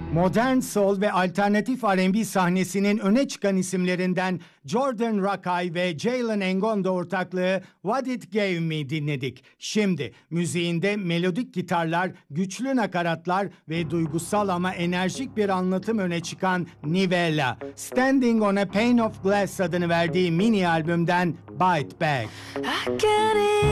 Modern soul ve alternatif R&B sahnesinin öne çıkan isimlerinden Jordan Rakei ve Jalen Engondo ortaklığı What It Gave Me dinledik. Şimdi müziğinde melodik gitarlar, güçlü nakaratlar ve duygusal ama enerjik bir anlatım öne çıkan Nivela, Standing on a Pane of Glass adını verdiği mini albümden Bite Back. I get